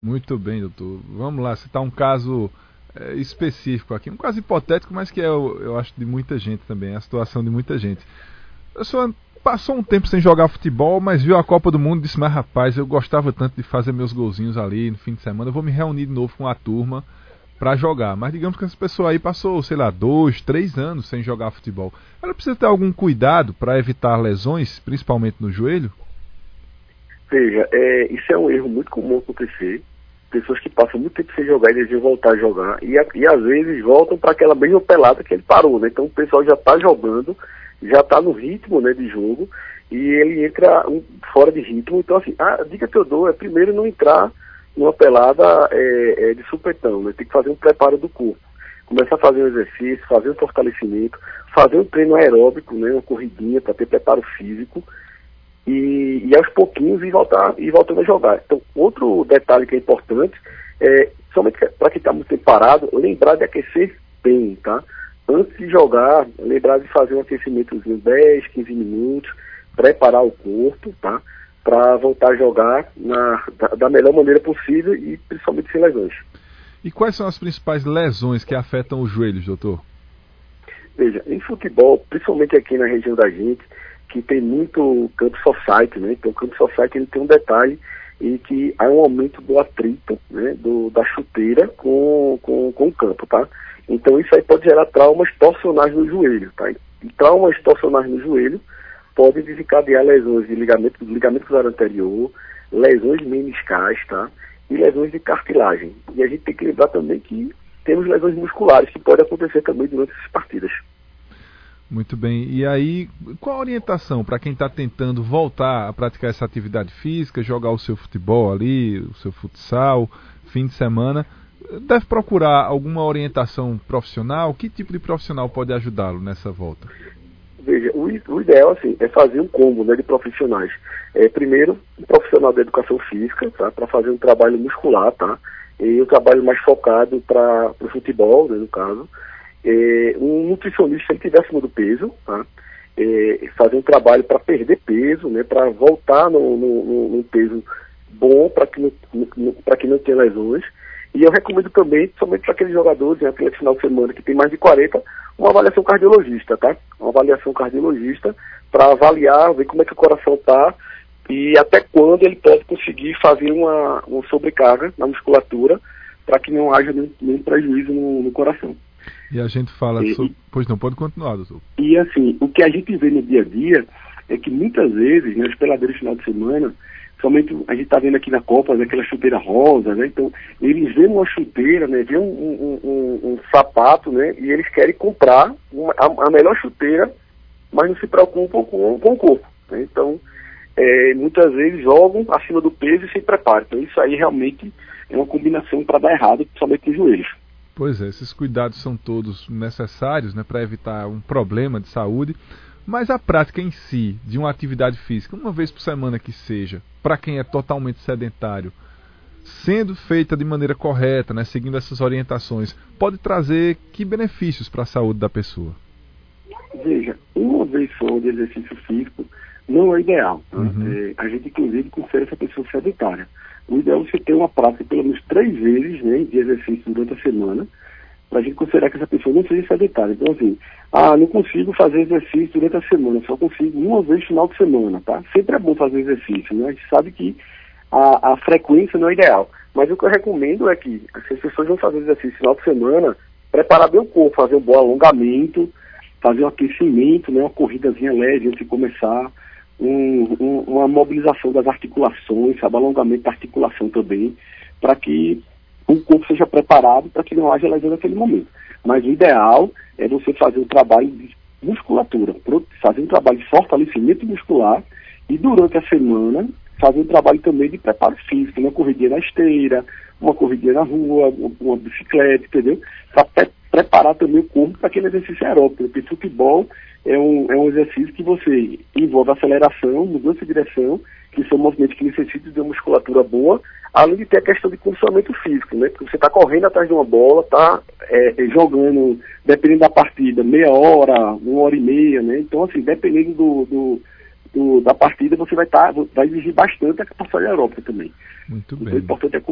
Muito bem, doutor. Vamos lá, citar um caso específico aqui, um caso hipotético, mas que eu acho de muita gente também, a situação de muita gente. A pessoa passou um tempo sem jogar futebol, mas viu a Copa do Mundo e disse, mas rapaz, eu gostava tanto de fazer meus golzinhos ali no fim de semana, eu vou me reunir de novo com a turma para jogar. Mas digamos que essa pessoa aí passou, sei lá, 2, 3 anos sem jogar futebol. Ela precisa ter algum cuidado para evitar lesões, principalmente no joelho? Veja, isso é um erro muito comum acontecer. Pessoas que passam muito tempo sem jogar e desejam voltar a jogar. E às vezes voltam para aquela mesma pelada que ele parou, né? Então o pessoal já está jogando, já está no ritmo, né, de jogo, e ele entra fora de ritmo. Então, assim, a dica que eu dou é primeiro não entrar numa pelada de supetão, né? Tem que fazer um preparo do corpo. Começar a fazer um exercício, fazer um fortalecimento, fazer um treino aeróbico, né? Uma corridinha para ter preparo físico. E aos pouquinhos ir voltando a jogar. Então, outro detalhe que é importante somente para quem está muito tempo parado, lembrar de aquecer bem, tá? Antes de jogar, lembrar de fazer um aquecimentozinho 10, 15 minutos, preparar o corpo, tá? Para voltar a jogar da melhor maneira possível e principalmente sem lesões. E quais são as principais lesões que afetam os joelhos, doutor? Veja, em futebol, principalmente aqui na região da gente, que tem muito campo society, né? Então o campo society ele tem um detalhe em que há um aumento do atrito, né? Da chuteira com o campo, tá? Então isso aí pode gerar traumas torcionais no joelho, tá? E traumas torcionais no joelho podem desencadear lesões de ligamento cruzado anterior, lesões meniscais, tá? E lesões de cartilagem. E a gente tem que lembrar também que temos lesões musculares que podem acontecer também durante essas partidas. Muito bem. E aí, qual a orientação para quem está tentando voltar a praticar essa atividade física, jogar o seu futebol ali, o seu futsal, fim de semana? Deve procurar alguma orientação profissional? Que tipo de profissional pode ajudá-lo nessa volta? Veja, o ideal assim, é fazer um combo, né, de profissionais. Primeiro, um profissional da educação física, tá, para fazer um trabalho muscular, tá, e um trabalho mais focado para o futebol, né, no caso. Um nutricionista, se ele estiver acima do peso, tá? Fazer um trabalho para perder peso, né? Para voltar num peso bom, para que não tenha lesões. E eu recomendo também, somente para aqueles jogadores, aquele final de semana que tem mais de 40, uma avaliação cardiologista, tá? Uma avaliação cardiologista para avaliar, ver como é que o coração está e até quando ele pode conseguir fazer uma sobrecarga na musculatura para que não haja nenhum prejuízo no coração. E a gente fala sobre... Pois não, pode continuar, doutor. E assim, o que a gente vê no dia a dia é que muitas vezes, né, os peladeiros final de semana, somente a gente está vendo aqui na Copa, né, aquela chuteira rosa, né? Então, eles veem uma chuteira, né, veem um sapato, né, e eles querem comprar a melhor chuteira, mas não se preocupam com o corpo, né? Então, muitas vezes jogam acima do peso e sem preparo. Então, isso aí realmente é uma combinação para dar errado, principalmente nos joelhos. Pois é, esses cuidados são todos necessários, né, para evitar um problema de saúde, mas a prática em si, de uma atividade física, uma vez por semana que seja, para quem é totalmente sedentário, sendo feita de maneira correta, né, seguindo essas orientações, pode trazer que benefícios para a saúde da pessoa? Veja, uma vez só de exercício físico não é ideal. Tá? A gente, inclusive, considera essa pessoa sedentária. O ideal é você ter uma prática pelo menos 3 vezes, né, de exercício durante a semana, para a gente considerar que essa pessoa não seja sedentária. Então, assim, não consigo fazer exercício durante a semana, só consigo uma vez no final de semana, tá? Sempre é bom fazer exercício, né? A gente sabe que a frequência não é ideal. Mas o que eu recomendo é que se as pessoas vão fazer exercício no final de semana, preparar bem o corpo, fazer um bom alongamento, fazer um aquecimento, né, uma corridazinha leve antes de começar, uma mobilização das articulações, sabe, alongamento da articulação também, para que o corpo seja preparado para que não haja lesão naquele momento. Mas o ideal é você fazer um trabalho de musculatura, fazer um trabalho de fortalecimento muscular e durante a semana fazer um trabalho também de preparo físico, uma corridinha na esteira, uma corridinha na rua, uma bicicleta, entendeu? Para preparar também o corpo para aquele exercício aeróbico, porque futebol é um exercício que você envolve aceleração, mudança de direção, que são movimentos que necessitam de uma musculatura boa, além de ter a questão de condicionamento físico, né? Porque você está correndo atrás de uma bola, está jogando, dependendo da partida, meia hora, 1h30, né? Então, assim, dependendo da partida, você vai exigir bastante a capacidade aeróbica também. Muito bem. Então, o importante é